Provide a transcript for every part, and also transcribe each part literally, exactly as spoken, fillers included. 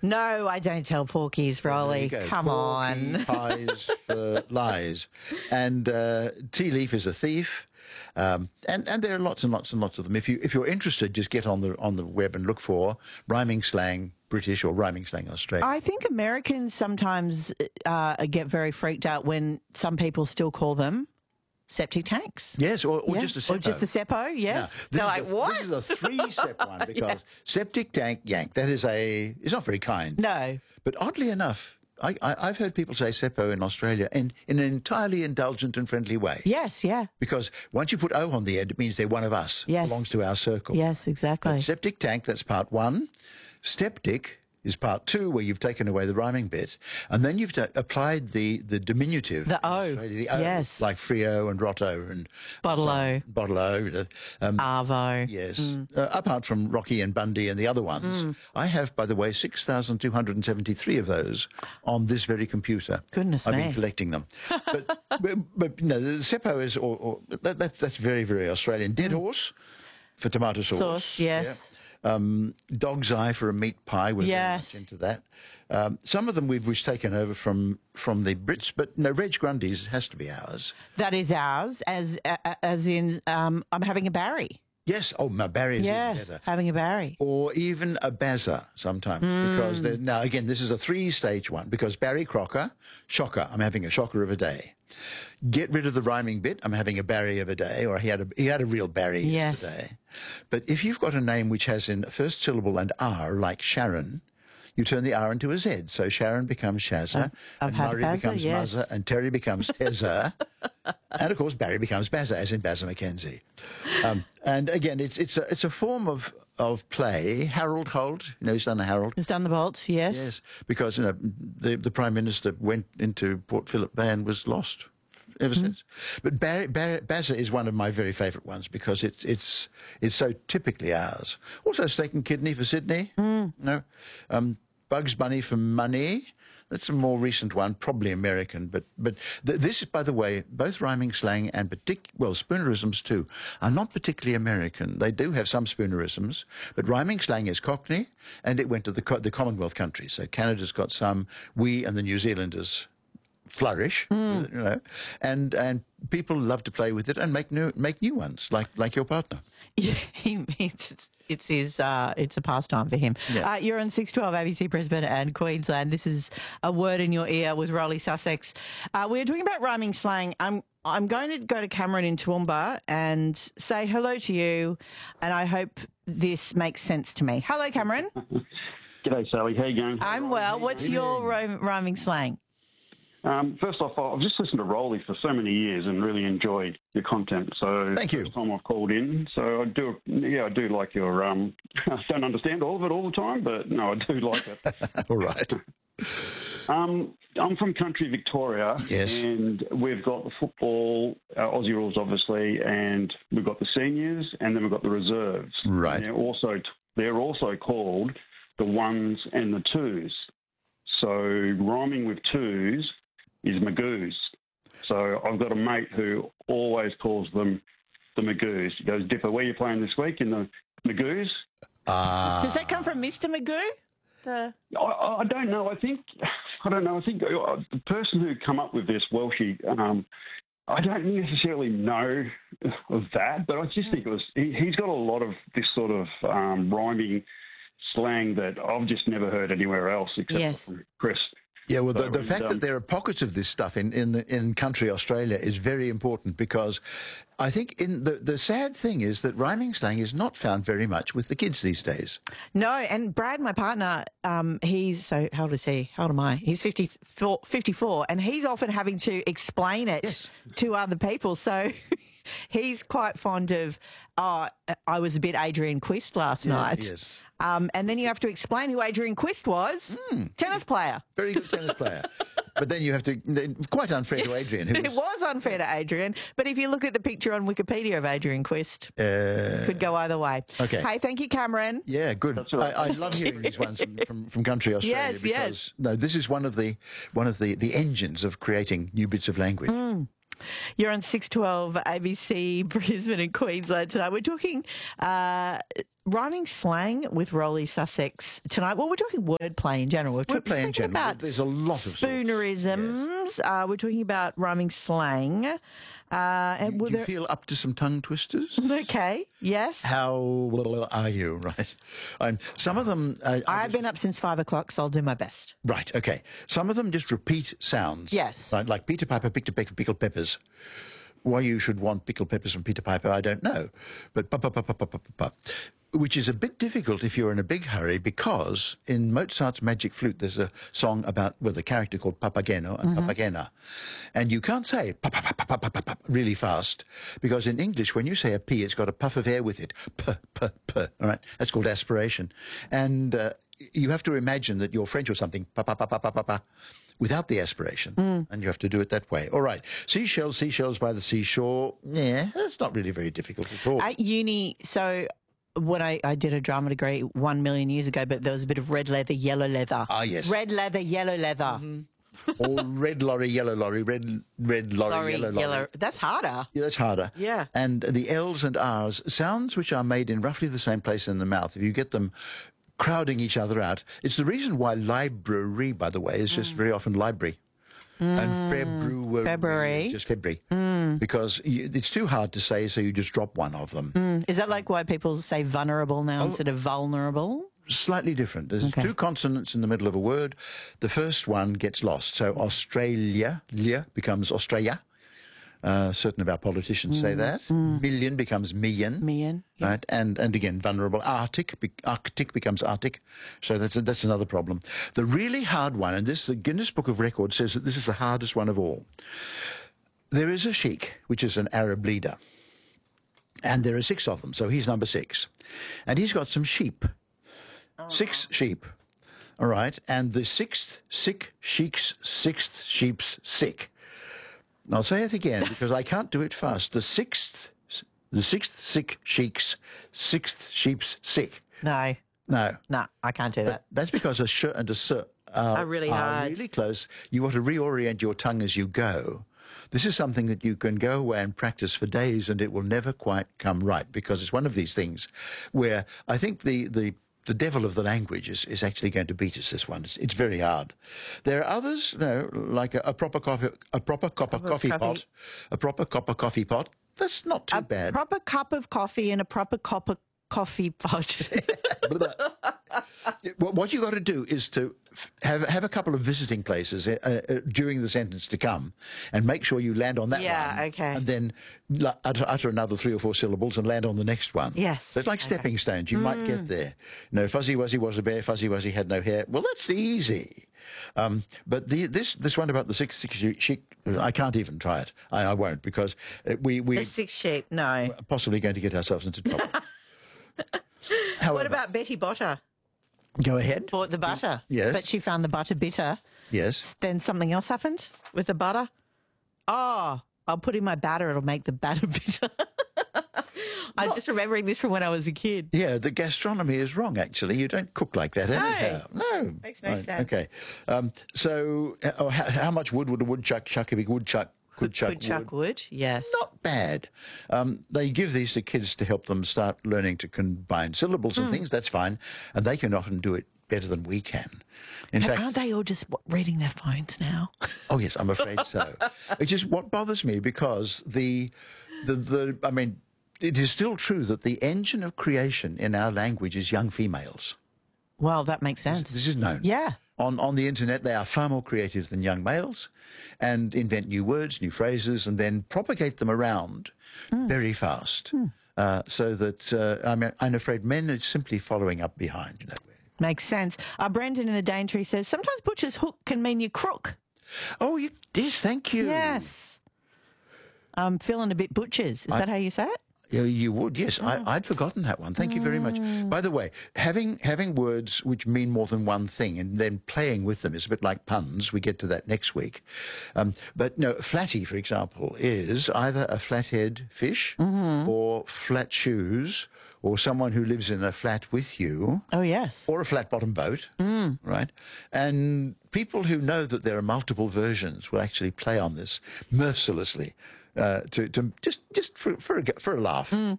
No, I don't tell porkies, Rolly. There you go. Come Porky on. pies for lies. And uh, tea leaf is a thief. Um, and, and there are lots and lots and lots of them. If, you, if you're interested, just get on the, on the web and look for rhyming slang British or rhyming slang Australian. I think Americans sometimes uh, get very freaked out when some people still call them septic tanks. Yes, or, or Yeah. just a seppo. Or just a seppo, yes. Now, They're like, this is a, what? This is a three-step one because Yes. septic tank yank, that is a, it's not very kind. No. But oddly enough, I, I, I've heard people say seppo in Australia in, in an entirely indulgent and friendly way. Yes, yeah. Because once you put O on the end, it means they're one of us. Yes. Belongs to our circle. Yes, exactly. But septic tank, that's part one. Steptic is part two, where you've taken away the rhyming bit, and then you've t- applied the, the diminutive. The O, in Australia, the O, yes. like Frio and Rotto and Bottle-o. so- Bottle-o. Um, Arvo. Yes. Uh, apart from Rocky and Bundy and the other ones, I have, by the way, six thousand two hundred seventy-three of those on this very computer. Goodness I've me. been collecting them. but, but, but, no, the seppo is, or, or that, that's, that's very, very Australian. Dead horse for tomato sauce. Sauce, yes. Yeah. Um, dog's eye for a meat pie. We're Yes. very much into that. Um, some of them we've, we've taken over from, from the Brits, but no, Reg Grundy's has to be ours. That is ours, as uh, as in um, I'm having a Barry. Yes. Oh, my Barry is Yeah, even better. having a Barry. Or even a Bazza sometimes. Because they're- now, again, this is a three-stage one, because Barry Crocker, shocker, I'm having a shocker of a day. Get rid of the rhyming bit, I'm having a Barry of a day, or he had a, he had a real Barry Yes. yesterday. But if you've got a name which has in first syllable and R, like Sharon, you turn the R into a Z. So Sharon becomes Shazza, I've- I've and had Murray Bazza, becomes yes. Muzza, and Terry becomes Tezza. And, of course, Barry becomes Bazza, as in Bazza McKenzie. Um, and, again, it's it's a, it's a form of, of play. Harold Holt, you know, he's done the Harold. Has done the bolts, yes. Yes, because, you know, the, the Prime Minister went into Port Phillip Bay and was lost ever Mm-hmm. since. But Barry, Barry, Bazza is one of my very favourite ones because it's it's it's so typically ours. Also, steak and kidney for Sydney. Mm. No, um, Bugs Bunny for money. That's a more recent one, probably American. But but th- this, by the way, both rhyming slang and partic- well spoonerisms too, are not particularly American. They do have some spoonerisms, but rhyming slang is Cockney, and it went to the co- the Commonwealth countries. So Canada's got some. We and the New Zealanders flourish, Mm. you know, and and people love to play with it and make new make new ones, like like your partner. Yeah, he, it's it's his uh, it's a pastime for him. Yeah. Uh, you're on six twelve A B C Brisbane and Queensland. This is A Word in Your Ear with Rolly Sussex. Uh, we're talking about rhyming slang. I'm I'm going to go to Cameron in Toowoomba and say hello to you, and I hope this makes sense to me. Hello, Cameron. G'day, Sally. How you going? I'm well. What's your rhyme, rhyming slang? Um, first off, I've just listened to Rolly for so many years and really enjoyed your content. So Thank you. First time I've called in, so I do. Yeah, I do like your. Um, I don't understand all of it all the time, but no, I do like it. All right. Um, I'm from country Victoria, Yes. and we've got the football, uh, Aussie rules, obviously, and we've got the seniors, and then we've got the reserves. Right. And they're also they're also called the ones and the twos. So rhyming with twos is Magoos. So I've got a mate who always calls them the Magoos. He goes, Dipper, where are you playing this week in the Magoos? Ah. Does that come from Mister Magoo? The... I, I don't know. I think I don't know. I think uh, the person who come up with this Welshie, um, I don't necessarily know of that, but I just think it was. He, he's got a lot of this sort of um, rhyming slang that I've just never heard anywhere else except Yes. from Chris. Yeah, well, the, So, the fact um, that there are pockets of this stuff in in, the, in country Australia is very important because I think in the the sad thing is that rhyming slang is not found very much with the kids these days. No, and Brad, my partner, um, he's, so how old is he? How old am I? He's fifty-four, fifty-four, and he's often having to explain it Yes. to other people. So he's quite fond of, oh, I was a bit Adrian Quist last night. yes. Um, and then you have to explain who Adrian Quist was. Tennis player. Very good tennis player. But then you have to, quite unfair to Adrian. Who It was, was unfair to Adrian, but if you look at the picture on Wikipedia of Adrian Quist, uh, could go either way. Okay. Hey, thank you, Cameron. yeah, good. That's right. I, I love hearing these ones from, from, from country Australia Yes, because yes. no, this is one of the one of the, the engines of creating new bits of language. You're on six twelve A B C Brisbane and Queensland tonight. We're talking uh, rhyming slang with Rolly Sussex tonight. Well, we're talking wordplay in general. We're talking Wordplay in general. about There's a lot of sorts. spoonerisms. Uh, we're talking about rhyming slang. Uh, and Do were you there... feel up to some tongue twisters? Okay, yes. How little are you, right? Um, some of them... Uh, I I've been up since five o'clock, so I'll do my best. Right, okay. Some of them just repeat sounds. Yes. Right, like Peter Piper picked a peck of pickled peppers. Why you should want pickled peppers from Peter Piper, I don't know. But pa pa pa pa pa pa pa, which is a bit difficult if you're in a big hurry, because in Mozart's Magic Flute there's a song about with a character called Papageno and mm-hmm. Papagena, and you can't say pa pa pa pa pa pa pa really fast, because in English when you say a p, it's got a puff of air with it. P p p. All right, that's called aspiration, and uh, you have to imagine that you're French or something. Pa pa pa pa pa pa pa. Without the aspiration, mm. and you have to do it that way. All right, seashells, seashells by the seashore. Yeah, that's not really very difficult at all. At uni, so when I, I did a drama degree one million years ago, but there was a bit of red leather, yellow leather. Ah, yes. Red leather, yellow leather. Mm-hmm. Or red lorry, yellow lorry, red red lorry, lorry yellow lorry. Yellow. That's harder. Yeah, that's harder. Yeah. And the L's and R's, sounds which are made in roughly the same place in the mouth, if you get them crowding each other out. It's the reason why library, by the way, is just mm. very often library. Mm. And February, February is just February. Mm. Because you, it's too hard to say, so you just drop one of them. Mm. Is that like why people say vulnerable now oh, instead of vulnerable? Slightly different. There's okay. two consonants in the middle of a word. The first one gets lost. So Australia, lia, becomes Australia. Uh, certain of our politicians mm, say that. Mm. Million becomes million. Million. Yeah. Right? And and again, vulnerable. Arctic, be, Arctic becomes Arctic. So that's a, that's another problem. The really hard one, and this the Guinness Book of Records says that this is the hardest one of all. There is a sheikh, which is an Arab leader. And there are six of them, so he's number six. And he's got some sheep. Oh. Six sheep. All right? And the sixth sick sheikh's sixth sheep's sick. I'll say it again because I can't do it fast. The sixth, the sixth sick sheik's sixth sheep's sick. No. No. No, I can't do that. But that's because a sh and a s are, are really are hard. really close. You want to reorient your tongue as you go. This is something that you can go away and practice for days and it will never quite come right, because it's one of these things where I think the, the The devil of the language is, is actually going to beat us this one. It's, it's very hard. There are others, you know, like a, a proper coffee, a proper cup of coffee, coffee pot, a proper cup of coffee pot. That's not too a bad. A proper cup of coffee and a proper cup of coffee pot. What you got to do is to have have a couple of visiting places uh, uh, during the sentence to come, and make sure you land on that yeah, one. okay. And then utter, utter another three or four syllables and land on the next one. Yes. So it's like stepping okay. stones. You mm. might get there. No, Fuzzy Wuzzy was a bear. Fuzzy Wuzzy had no hair. Well, that's easy. Um, but the, this this one about the six six sheep, I can't even try it. I, I won't, because we we the six sheep. No. Possibly going to get ourselves into trouble. However, what about Betty Botter? Go ahead. Bought the butter. Yes. But she found the butter bitter. Yes. Then something else happened with the butter. Oh, I'll put in my batter. It'll make the batter bitter. I'm Not, just remembering this from when I was a kid. Yeah, the gastronomy is wrong, actually. You don't cook like that anyhow. No. No. Makes no right. sense. Okay. Um, so uh, oh, how, how much wood would a woodchuck chuck if a woodchuck could chuck Could chuck wood? wood, yes. Not bad. Um, they give these to kids to help them start learning to combine syllables and mm. things. That's fine. And they can often do it better than we can. In and fact, aren't they all just reading their phones now? Oh, yes, I'm afraid so. It's just what bothers me, because the, the, the, I mean, it is still true that the engine of creation in our language is young females. Well, that makes sense. This, this is known. Yeah. On, on the internet, they are far more creative than young males and invent new words, new phrases, and then propagate them around mm. very fast. Mm. Uh, so that, uh, I mean, I'm afraid men are simply following up behind. You know. Makes sense. Uh, Brendan in a Daintree says, sometimes butcher's hook can mean you crook. Oh, you, yes, thank you. Yes. I'm feeling a bit butchers. Is I, that how you say it? Yeah, you would, yes. Oh. I, I'd forgotten that one. Thank you very much. By the way, having having words which mean more than one thing and then playing with them is a bit like puns. We get to that next week. Um, but no, flatty, for example, is either a flathead fish mm-hmm. or flat shoes, or someone who lives in a flat with you. Oh, yes. Or a flat-bottom boat, mm. right? And people who know that there are multiple versions will actually play on this mercilessly. Uh, to, to just just for for a, for a laugh. Mm.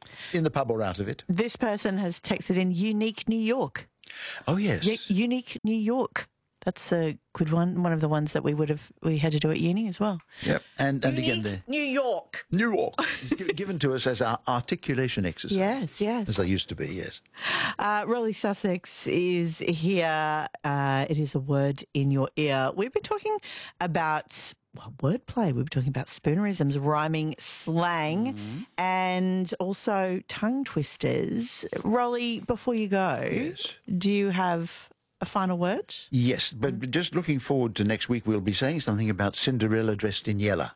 in the pub or out of it. This person has texted in Unique New York. Oh, yes. Y- Unique New York. That's a good one. One of the ones that we would have we had to do at uni as well. Yep. And, and again, the New York. New York is gi- given to us as our articulation exercise. Yes, yes. As they used to be, yes. Uh, Rolly Sussex is here. Uh, it is a word in your ear. We've been talking about well, wordplay. We've been talking about spoonerisms, rhyming slang, Mm-hmm. and also tongue twisters. Rolly, before you go, Yes. do you have a final word? Yes, but just looking forward to next week, we'll be saying something about Cinderella dressed in yellow,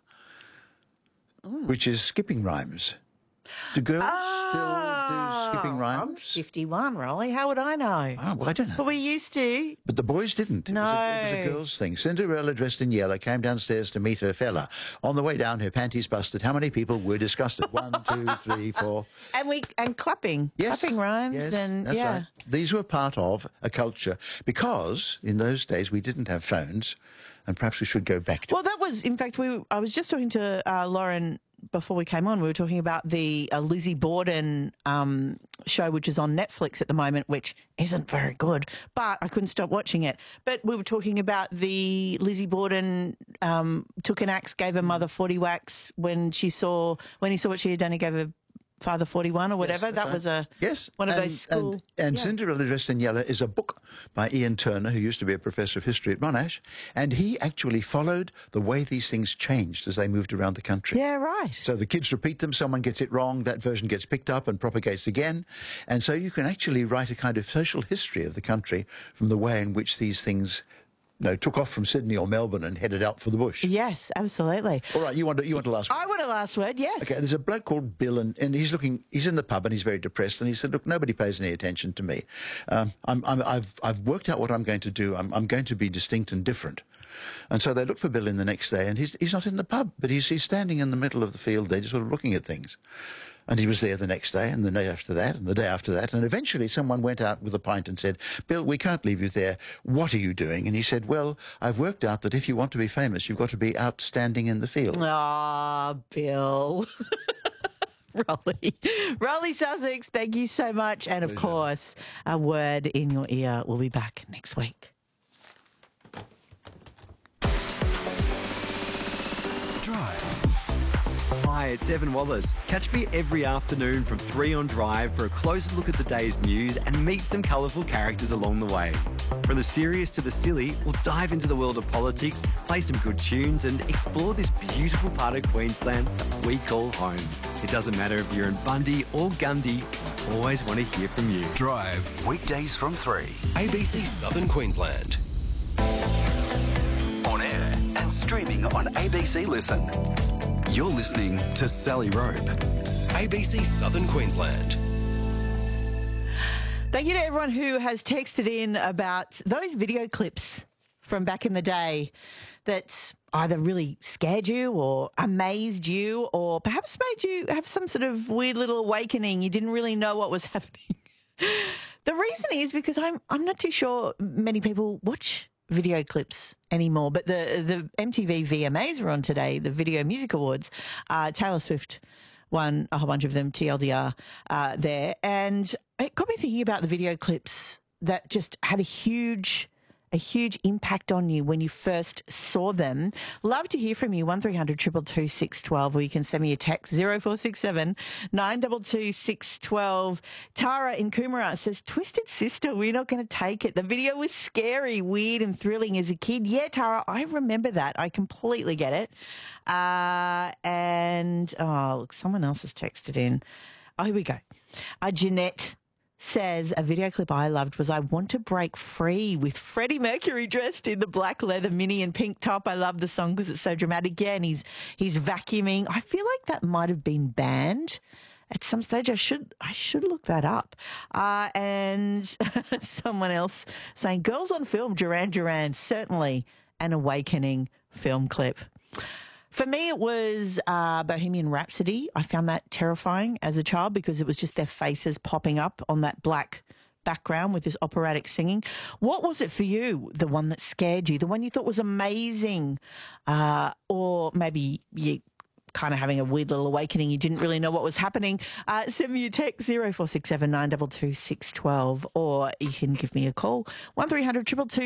which is skipping rhymes. Do girls still do skipping I'm rhymes? fifty-one, Rolly. How would I know? Oh, well, I don't But know. we used to. But the boys didn't. It was, a, it was a No. girls' thing. Cinderella dressed in yellow came downstairs to meet her fella. On the way down, her panties busted. How many people were disgusted? One, two, three, four. And we and clapping. Yes. Clapping rhymes Yes, and that's yeah. right. These were part of a culture because in those days we didn't have phones, and perhaps we should go back to. Well, that was, in fact, we. I was just talking to uh, Lauren before we came on. We were talking about the uh, Lizzie Borden um, show, which is on Netflix at the moment, which isn't very good, but I couldn't stop watching it. But we were talking about the Lizzie Borden um, took an axe, gave her mother forty whacks when she saw when he saw what she had done. He gave her father forty-one or whatever. Yes, that that's was right. a Yes, one of and, those school. And, and yeah. Cinderella Dressed in Yellow is a book by Ian Turner, who used to be a professor of history at Monash, and he actually followed the way these things changed as they moved around the country. Yeah, right. So the kids repeat them, someone gets it wrong, that version gets picked up and propagates again. And so you can actually write a kind of social history of the country from the way in which these things you know, took off from Sydney or Melbourne and headed out for the bush. Yes, absolutely. All right, you want to, you want to last I want a last word. Yes. Okay, there's a bloke called Bill, and, and he's looking. He's in the pub, and he's very depressed. And he said, "Look, nobody pays any attention to me. Um, I'm, I'm, I've, I've worked out what I'm going to do. I'm, I'm going to be distinct and different." And so they look for Bill in the next day, and he's, he's not in the pub, but he's, he's standing in the middle of the field there, just sort of looking at things. And he was there the next day, and the day after that, and the day after that. And eventually someone went out with a pint and said, "Bill, we can't leave you there. What are you doing?" And he said, "Well, I've worked out that if you want to be famous, you've got to be outstanding in the field." Ah, Bill. Rolly. Rolly Sussex, thank you so much. And of course, a word in your ear. We'll be back next week. Drive. Hi, it's Evan Wallace. Catch me every afternoon from three on Drive for a closer look at the day's news and meet some colourful characters along the way. From the serious to the silly, we'll dive into the world of politics, play some good tunes and explore this beautiful part of Queensland that we call home. It doesn't matter if you're in Bundy or Gundy, I always want to hear from you. Drive, weekdays from three. A B C Southern Queensland. On air and streaming on A B C Listen. You're listening to Sally Rope. A B C Southern Queensland. Thank you to everyone who has texted in about those video clips from back in the day that either really scared you or amazed you or perhaps made you have some sort of weird little awakening. You didn't really know what was happening. The reason is because I'm I'm not too sure many people watch video clips anymore, but the the M T V V M As were on today, the Video Music Awards. Uh, Taylor Swift won a whole bunch of them, T L D R uh, there, and it got me thinking about the video clips that just had a huge a huge impact on you when you first saw them. Love to hear from you, one three hundred two two two six one two, or you can send me a text, zero four six seven nine two two six one two. Tara in Coomera says, Twisted Sister, we're not going to take it. The video was scary, weird and thrilling as a kid. Yeah, Tara, I remember that. I completely get it. Uh, and, oh, look, someone else has texted in. Oh, here we go. Uh, Jeanette says a video clip I loved was I Want to Break Free with Freddie Mercury dressed in the black leather mini and pink top. I love the song because it's so dramatic. Yeah, and he's, he's vacuuming. I feel like that might have been banned at some stage. I should I should look that up. Uh, and someone else saying, Girls on Film, Duran Duran, certainly an awakening film clip. For me, it was uh, Bohemian Rhapsody. I found that terrifying as a child because it was just their faces popping up on that black background with this operatic singing. What was it for you, the one that scared you, the one you thought was amazing? Uh, or maybe you kind of having a weird little awakening, you didn't really know what was happening, uh, send me a text zero four six seven nine two two six one two, or you can give me a call one three hundred two two two.